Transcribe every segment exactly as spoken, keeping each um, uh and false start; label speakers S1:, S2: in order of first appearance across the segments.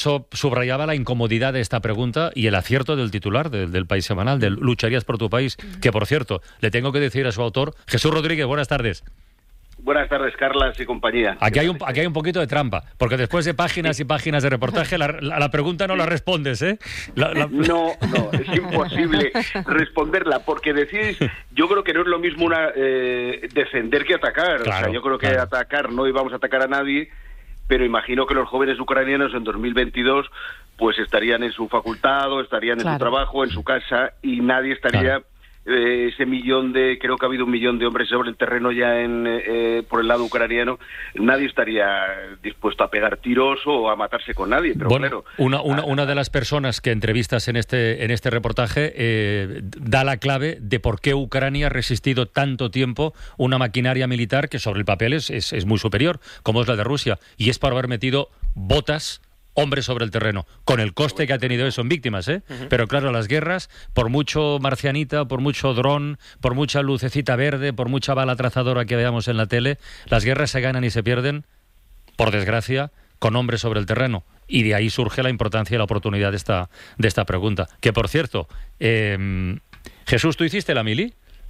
S1: eso subrayaba la incomodidad de esta pregunta y el acierto del titular de, del País Semanal, del Lucharías por tu país, que por cierto, le tengo que decir a su autor, Jesús Rodríguez, buenas tardes.
S2: Buenas tardes, Carlas y compañía.
S1: Aquí hay, un, aquí hay un poquito de trampa, porque después de páginas y páginas de reportaje, la, la, la pregunta no la respondes, ¿eh? La, la...
S2: No, no, es imposible responderla, porque decís, yo creo que no es lo mismo una eh, defender que atacar.
S1: Claro,
S2: o sea, yo creo que
S1: claro.
S2: atacar, no íbamos a atacar a nadie, pero imagino que los jóvenes ucranianos en dos mil veintidós pues estarían en su facultad o estarían
S3: claro.
S2: en su trabajo, en su casa, y nadie estaría... Claro. Eh, ese millón de, creo que ha habido un millón de hombres sobre el terreno ya en eh, por el lado ucraniano, nadie estaría dispuesto a pegar tiros o a matarse con nadie, pero
S1: bueno,
S2: claro.
S1: Una, una, una de las personas que entrevistas en este, en este reportaje eh, da la clave de por qué Ucrania ha resistido tanto tiempo una maquinaria militar que sobre el papel es, es, es muy superior, como es la de Rusia, y es por haber metido botas, hombres sobre el terreno, con el coste que ha tenido eso en víctimas, ¿eh? Uh-huh. Pero claro, las guerras, por mucho marcianita, por mucho dron, por mucha lucecita verde, por mucha bala trazadora que veamos en la tele, las guerras se ganan y se pierden, por desgracia, con hombres sobre el terreno. Y de ahí surge la importancia y la oportunidad de esta, de esta pregunta. Que, por cierto, eh, Jesús, ¿tú hiciste la mili?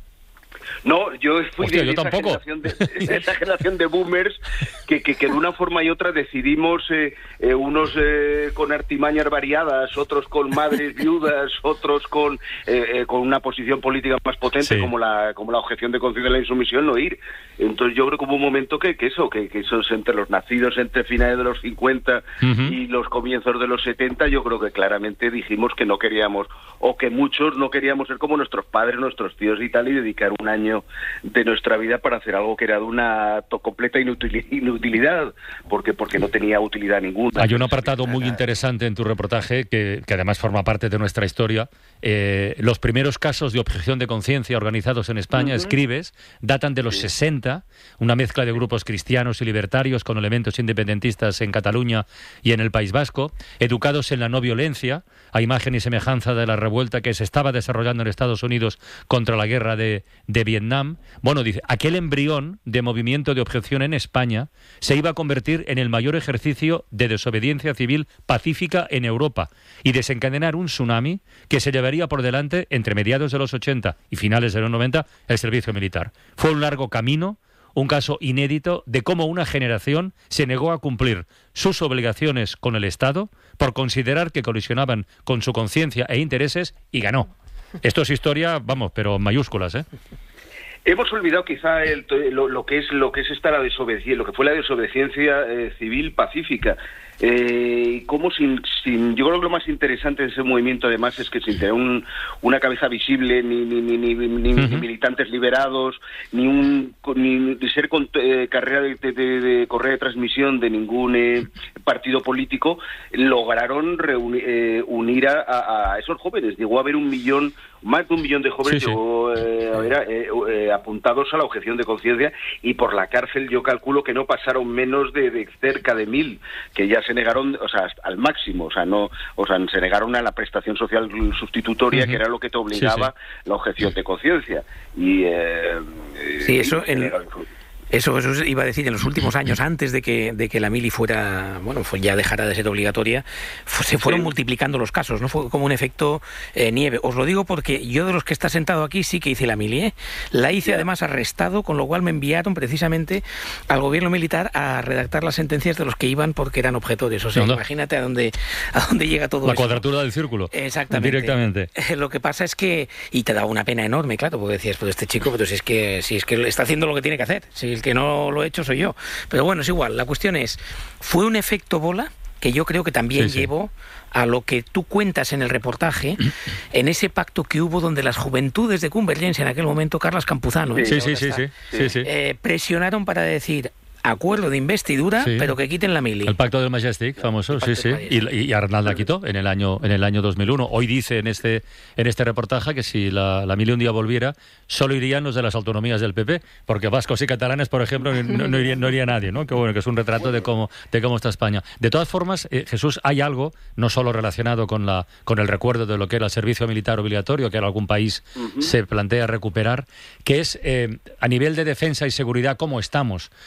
S2: No, yo fui
S1: Hostia,
S2: de,
S1: yo
S2: esa
S1: tampoco.
S2: generación de, de esa generación de boomers que, que, que de una forma y otra decidimos, eh, eh, unos eh, con artimañas variadas, otros con madres viudas, otros con eh, eh, con una posición política más potente, sí. como la como la objeción de conciencia de la insumisión, no ir. Entonces yo creo que hubo un momento que, que eso, que, que esos entre los nacidos entre finales de los cincuenta uh-huh. y los comienzos de los setenta, yo creo que claramente dijimos que no queríamos, o que muchos no queríamos ser como nuestros padres, nuestros tíos y tal, y dedicar un año de nuestra vida para hacer algo que era de una completa inutil, inutilidad, porque porque no tenía utilidad ninguna.
S1: Hay un apartado muy interesante en tu reportaje que, que además forma parte de nuestra historia. Eh, los primeros casos de objeción de conciencia organizados en España, uh-huh. escribes, datan de los sí. sesenta, una mezcla de grupos cristianos y libertarios con elementos independentistas en Cataluña y en el País Vasco, educados en la no violencia, a imagen y semejanza de la revuelta que se estaba desarrollando en Estados Unidos contra la guerra de, de Vietnam. Bueno, dice, aquel embrión de movimiento de objeción en España se iba a convertir en el mayor ejercicio de desobediencia civil pacífica en Europa y desencadenar un tsunami que se llevaría por delante entre mediados de los ochenta y finales de los noventa el servicio militar. Fue un largo camino, un caso inédito de cómo una generación se negó a cumplir sus obligaciones con el Estado por considerar que colisionaban con su conciencia e intereses y ganó. Esto es historia, vamos, pero en mayúsculas, ¿eh?
S2: Hemos olvidado quizá el, lo, lo que es lo que es esta la desobediencia, lo que fue la desobediencia eh, civil pacífica. Eh, como sin, sin, yo creo que lo más interesante de ese movimiento además es que sin tener un, una cabeza visible, ni, ni, ni, ni, ni, uh-huh. ni militantes liberados, ni un ni, ni ser con, eh, carrera de, de, de correa de transmisión de ningún eh, partido político, lograron reunir, eh, unir a, a esos jóvenes. Llegó a haber un millón, más de un millón de jóvenes sí, llegó, sí. Eh, a ver, eh, eh, apuntados a la objeción de conciencia, y por la cárcel yo calculo que no pasaron menos de, de cerca de mil, que ya se negaron, o sea, al máximo, o sea, no, o sea, se negaron a la prestación social sustitutoria, uh-huh. que era lo que te obligaba sí, sí. la objeción de conciencia. Y eh,
S4: sí, eso
S2: y,
S4: en... Eso, eso iba a decir, en los últimos años, antes de que, de que la mili fuera, bueno, fue, ya dejara de ser obligatoria, fue, se fueron sí. multiplicando los casos, ¿no? Fue como un efecto eh, nieve. Os lo digo porque yo de los que está sentado aquí sí que hice la mili, ¿eh? La hice yeah. además arrestado, con lo cual me enviaron precisamente al gobierno militar a redactar las sentencias de los que iban porque eran objetores. O sea, no, no. imagínate a dónde, a dónde llega todo
S1: la
S4: eso.
S1: La cuadratura del círculo.
S4: Exactamente.
S1: Directamente.
S4: Eh, lo que pasa es que, y te daba una pena enorme, claro, porque decías, pues este chico, pues si es que, si es que está haciendo lo que tiene que hacer, si el que no lo he hecho soy yo. Pero bueno, es igual. La cuestión es, fue un efecto bola que yo creo que también sí, llevó sí. a lo que tú cuentas en el reportaje, en ese pacto que hubo donde las juventudes de Convergencia en aquel momento, Carles Campuzano,
S1: sí, sí, sí, sí, sí, sí.
S4: Eh, presionaron para decir acuerdo de investidura, sí. pero que quiten la mili.
S1: El pacto del Majestic, famoso, sí, sí. Y, y Arnal la quitó en el año en el año dos mil uno. Hoy dice en este en este reportaje que si la, la mili un día volviera, solo irían los de las autonomías del P P, porque vascos y catalanes, por ejemplo, no, no, iría, no iría nadie, ¿no? Que bueno, que es un retrato de cómo de cómo está España. De todas formas, eh, Jesús, hay algo no solo relacionado con la con el recuerdo de lo que era el servicio militar obligatorio, que en algún país uh-huh. se plantea recuperar, que es eh, a nivel de defensa y seguridad cómo estamos, y el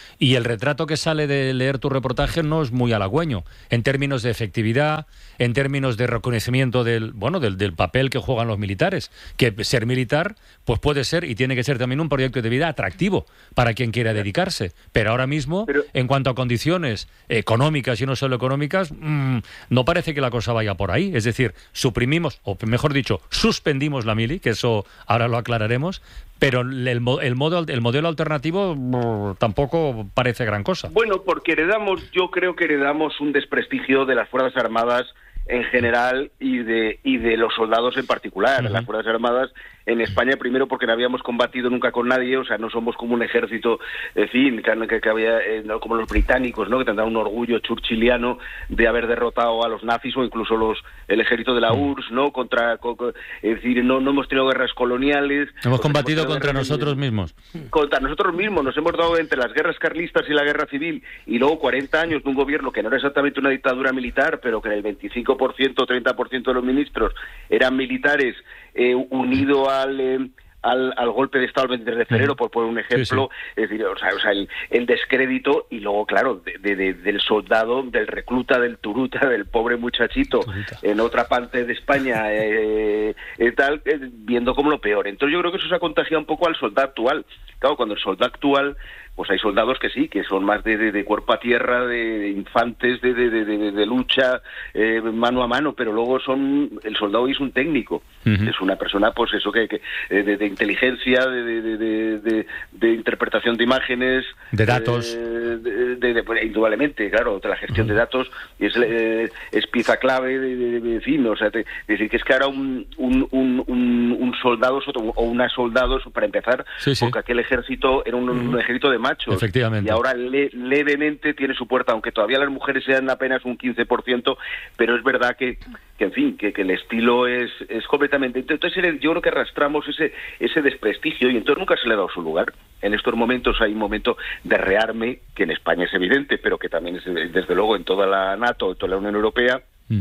S1: retrato que sale de leer tu reportaje no es muy halagüeño, en términos de efectividad, en términos de reconocimiento del, bueno, del, del papel que juegan los militares, que ser militar pues puede ser y tiene que ser también un proyecto de vida atractivo para quien quiera dedicarse, pero ahora mismo, pero, en cuanto a condiciones económicas y no solo económicas, mmm, no parece que la cosa vaya por ahí, es decir, suprimimos, o mejor dicho, suspendimos la mili, que eso ahora lo aclararemos, pero el, el, modo, el modelo alternativo brr, tampoco parece gran cosa.
S2: Bueno, porque heredamos, yo creo que heredamos un desprestigio de las Fuerzas Armadas en general y de y de los soldados en particular. Uh-huh. Las Fuerzas Armadas en España, primero porque no habíamos combatido nunca con nadie, o sea, no somos como un ejército, en fin, que, que había, eh, no, como los británicos, ¿no?, que tendrán un orgullo churchiliano de haber derrotado a los nazis o incluso los el ejército de la U R S S, ¿no?, contra, con, es decir, no, no hemos tenido guerras coloniales.
S1: Hemos combatido hemos contra nosotros mismos.
S2: Contra nosotros mismos, nos hemos dado entre las guerras carlistas y la guerra civil, y luego cuarenta años de un gobierno que no era exactamente una dictadura militar, pero que en el veinticinco por ciento o treinta por ciento de los ministros eran militares, eh, unido al, eh, al al golpe de Estado el veintitrés de febrero, por poner un ejemplo, sí, sí. Es decir, o sea, o sea el, el descrédito, y luego, claro, de, de, de, del soldado, del recluta, del turuta, del pobre muchachito, turuta. En otra parte de España, eh, eh, tal, eh, viendo como lo peor. Entonces yo creo que eso se ha contagiado un poco al soldado actual. Claro, cuando el soldado actual, pues hay soldados que sí, que son más de, de, de cuerpo a tierra, de, de infantes, de, de, de, de, de lucha, eh, mano a mano, pero luego son, el soldado hoy es un técnico, uh-huh. Es una persona, pues eso, que, que de, de inteligencia, de, de, de, de, de interpretación de imágenes,
S1: de datos,
S2: eh, de, de, de, pues, indudablemente, claro, de la gestión uh-huh. de datos, y es, eh, es pieza clave de, de, de, de fin, o sea, te, decir que es que ahora un, un, un, un, un soldado o una soldado, para empezar, sí, sí. porque aquel ejército era un, uh-huh. un ejército de machos.
S1: Efectivamente.
S2: Y ahora le, levemente tiene su puerta, aunque todavía las mujeres sean apenas un quince por ciento, pero es verdad que, que en fin, que, que el estilo es, es completamente... Entonces yo creo que arrastramos ese, ese desprestigio y entonces nunca se le ha dado su lugar. En estos momentos hay un momento de rearme, que en España es evidente, pero que también es desde luego en toda la NATO, en toda la Unión Europea, mm.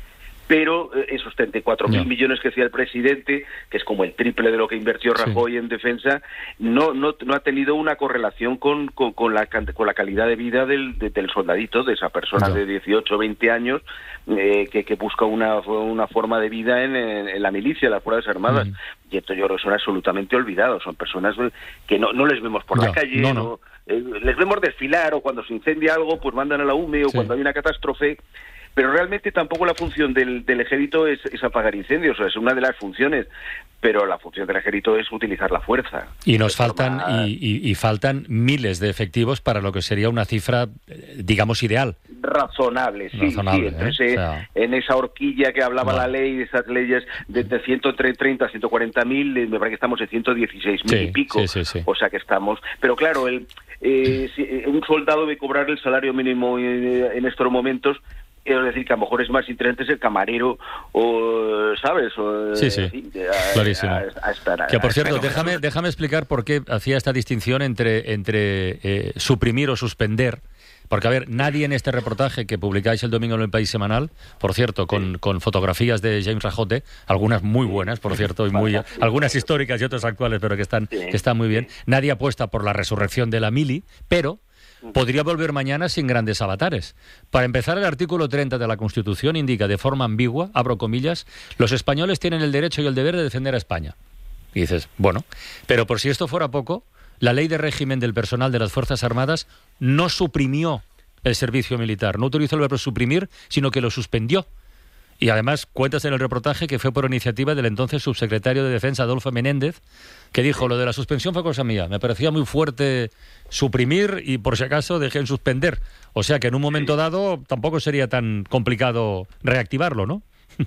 S2: pero esos treinta y cuatro mil no. millones que decía el presidente, que es como el triple de lo que invirtió Rajoy sí. en defensa, no no no ha tenido una correlación con con, con la con la calidad de vida del de, del soldadito, de esa persona no. de dieciocho o veinte años eh, que, que busca una una forma de vida en, en, en la milicia, en las Fuerzas Armadas. Mm. Y esto yo creo que son absolutamente olvidados, son personas que no no les vemos por no, la calle, no, no. no eh, les vemos desfilar, o cuando se incendia algo pues mandan a la U M E, o sí. cuando hay una catástrofe. Pero realmente tampoco la función del, del ejército es, es apagar incendios, o sea, es una de las funciones, pero la función del ejército es utilizar la fuerza.
S1: Y nos faltan y, y, y faltan miles de efectivos para lo que sería una cifra, digamos, ideal.
S2: Razonable, sí,
S1: Razonable,
S2: sí. Entonces,
S1: ¿eh? O sea,
S2: en esa horquilla que hablaba
S1: no.
S2: la ley, de esas leyes de, de ciento treinta a ciento cuarenta mil, me parece que estamos en ciento dieciséis mil sí, y pico,
S1: sí, sí, sí.
S2: O sea que estamos... Pero claro, el, eh, si, un soldado debe cobrar el salario mínimo en, en estos momentos. Es decir, que a lo mejor es más interesante ser camarero o, ¿sabes? O,
S1: sí, sí,
S2: sí a,
S1: clarísimo.
S2: A, a estar, a,
S1: que, por cierto,
S2: a
S1: déjame, déjame explicar por qué hacía esta distinción entre, entre eh, suprimir o suspender. Porque, a ver, nadie en este reportaje que publicáis el domingo en El País Semanal, por cierto, con, sí. con fotografías de James Rajote, algunas muy buenas, por cierto, y muy algunas históricas y otras actuales, pero que están, sí. que están muy bien, nadie apuesta por la resurrección de la mili, pero... podría volver mañana sin grandes avatares. Para empezar, el artículo treinta de la Constitución indica de forma ambigua, abro comillas, los españoles tienen el derecho y el deber de defender a España. Y dices, bueno, pero por si esto fuera poco, la ley de régimen del personal de las Fuerzas Armadas no suprimió el servicio militar, no utilizó el verbo suprimir, sino que lo suspendió. Y además cuentas en el reportaje que fue por iniciativa del entonces subsecretario de Defensa, Adolfo Menéndez, que dijo, lo de la suspensión fue cosa mía, me parecía muy fuerte suprimir y por si acaso dejé en suspender. O sea que en un momento dado tampoco sería tan complicado reactivarlo, ¿no?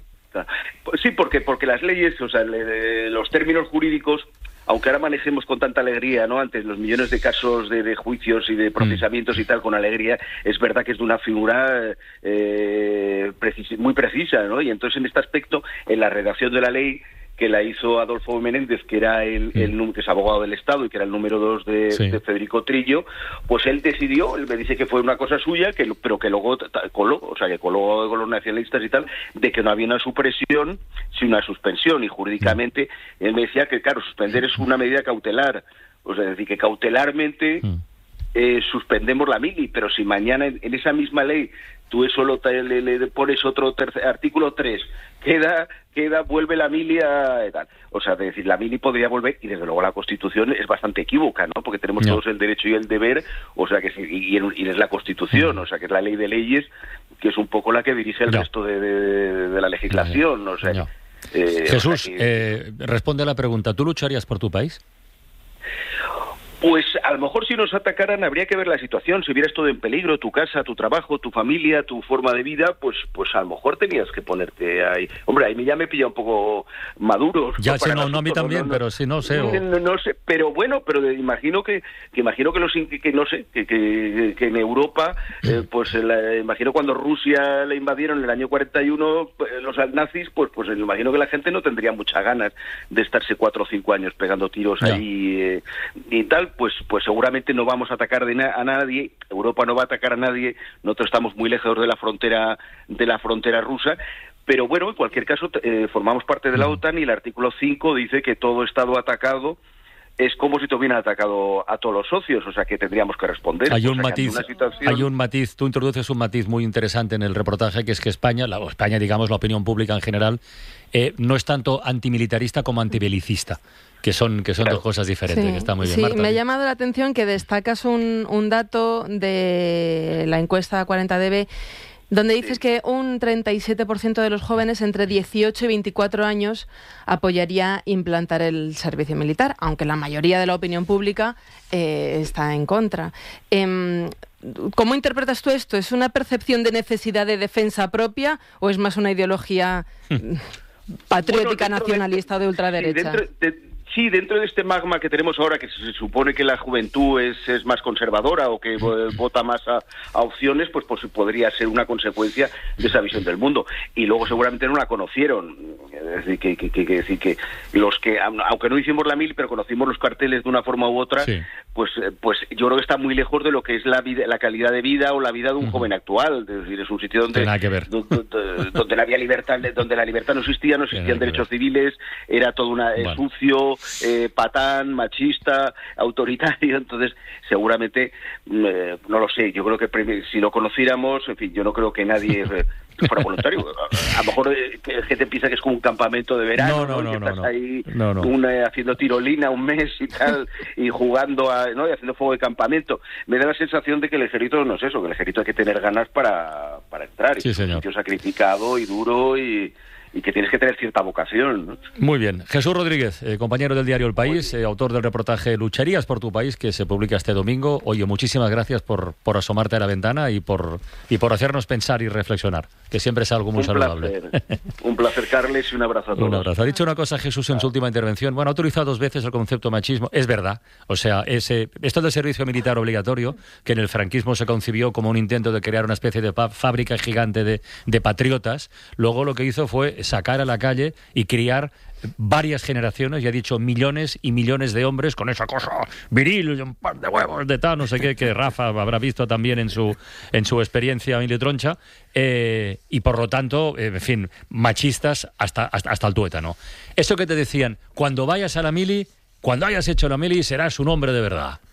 S2: Sí, porque porque las leyes, o sea, los términos jurídicos, aunque ahora manejemos con tanta alegría, ¿no?, ante los millones de casos de, de juicios y de procesamientos mm. y tal, con alegría, es verdad que es de una figura eh, precis- muy precisa, ¿no? Y entonces en este aspecto, en la redacción de la ley, que la hizo Adolfo Menéndez, que era el, el que es abogado del Estado y que era el número dos de, sí. de Federico Trillo, pues él decidió, él me dice que fue una cosa suya, que pero que luego coló, o sea, que coló con los nacionalistas y tal, de que no había una supresión, sino una suspensión, y jurídicamente él me decía que, claro, suspender es una medida cautelar, o sea, es decir, que cautelarmente... Mm. eh, suspendemos la mili, pero si mañana en, en esa misma ley tú solo te, le, le pones otro tercer, artículo tres, queda, queda, vuelve la mili a tal. O sea, de decir, la mili podría volver, y desde luego la Constitución es bastante equívoca, ¿no? Porque tenemos no. todos el derecho y el deber, o sea, que y, y es la Constitución, o sea, que es la ley de leyes, que es un poco la que dirige el no. resto de, de, de la legislación, no, o sea... No.
S1: Eh, Jesús, o sea que... eh, responde a la pregunta, ¿tú lucharías por tu país?
S2: Pues a lo mejor si nos atacaran habría que ver la situación. Si vieras todo en peligro, tu casa, tu trabajo, tu familia, tu forma de vida, pues pues a lo mejor tenías que ponerte ahí. Hombre, ahí ya me pilla un poco maduro.
S1: Ya, sí, no, no, a mí también, no, no, pero sí, no sé. O...
S2: No, no sé, pero bueno, pero imagino que, que imagino que los que, que no sé, que, que, que en Europa, eh, pues la, imagino cuando Rusia la invadieron en el año cuarenta y uno, los nazis, pues pues imagino que la gente no tendría muchas ganas de estarse cuatro o cinco años pegando tiros ya. ahí eh, y tal. Pues, pues seguramente no vamos a atacar de na- a nadie, Europa no va a atacar a nadie, nosotros estamos muy lejos de la frontera de la frontera rusa, pero bueno, en cualquier caso eh, formamos parte de la OTAN y el artículo cinco dice que todo Estado atacado es como si te hubieran atacado a todos los socios, o sea que tendríamos que responder.
S1: Hay un
S2: o sea,
S1: matiz,
S2: situación...
S1: hay un matiz, tú introduces un matiz muy interesante en el reportaje, que es que España, la, España, digamos, la opinión pública en general, eh, no es tanto antimilitarista como antibelicista, que son, que son claro. dos cosas diferentes,
S3: sí,
S1: que está muy bien.
S3: Sí,
S1: Marta,
S3: me ha llamado la atención que destacas un, un dato de la encuesta cuarenta D B, donde dices que un treinta y siete por ciento de los jóvenes entre dieciocho y veinticuatro años apoyaría implantar el servicio militar, aunque la mayoría de la opinión pública eh, está en contra. Eh, ¿Cómo interpretas tú esto? ¿Es una percepción de necesidad de defensa propia o es más una ideología patriótica, bueno, nacionalista de, o de ultraderecha?
S2: Sí, dentro de... Sí, dentro de este magma que tenemos ahora, que se supone que la juventud es, es más conservadora o que vota más a, a opciones, pues, pues podría ser una consecuencia de esa visión del mundo. Y luego seguramente no la conocieron. Es decir, que, que, que, que, decir que los que, aunque no hicimos la mil, pero conocimos los carteles de una forma u otra, sí. pues, pues yo creo que está muy lejos de lo que es la vida, la calidad de vida o la vida de un uh-huh. joven actual. Es decir, es un sitio donde,
S1: nada que ver.
S2: donde, donde, donde no había libertad, donde la libertad no existía, no existían derechos civiles, era todo una bueno. sucio, Eh, patán, machista, autoritario, entonces seguramente, eh, no lo sé, yo creo que si lo conociéramos, en fin, yo no creo que nadie eh, fuera voluntario. A, a lo mejor eh, que gente piensa que es como un campamento de verano,
S1: no, no,
S2: ¿no?
S1: no,
S2: Y estás
S1: no,
S2: ahí
S1: no, no.
S2: Una, haciendo tirolina un mes y tal, y jugando, a, ¿no? y haciendo fuego de campamento. Me da la sensación de que el ejército no es eso, que el ejército hay que tener ganas para, para entrar,
S1: sí,
S2: y es un
S1: señor.
S2: sitio sacrificado y duro y... y que tienes que tener cierta vocación, ¿no?
S1: Muy bien. Jesús Rodríguez, eh, compañero del diario El País, eh, autor del reportaje Lucharías por tu país, que se publica este domingo. Oye, muchísimas gracias por, por asomarte a la ventana y por, y por hacernos pensar y reflexionar, que siempre es algo muy
S2: un
S1: saludable.
S2: Placer. Un placer, Carles, y un abrazo a todos.
S1: Un abrazo. Ha dicho una cosa Jesús en su última intervención. Bueno, ha utilizado dos veces el concepto machismo. Es verdad. O sea, ese, esto del servicio militar obligatorio, que en el franquismo se concibió como un intento de crear una especie de fábrica gigante de, de patriotas, luego lo que hizo fue sacar a la calle y criar varias generaciones, ya he dicho, millones y millones de hombres con esa cosa viril y un par de huevos de tal, no sé qué, que Rafa habrá visto también en su en su experiencia militroncha, eh, y por lo tanto, eh, en fin, machistas hasta, hasta, hasta el tuétano. Eso que te decían, cuando vayas a la mili, cuando hayas hecho la mili, serás un hombre de verdad.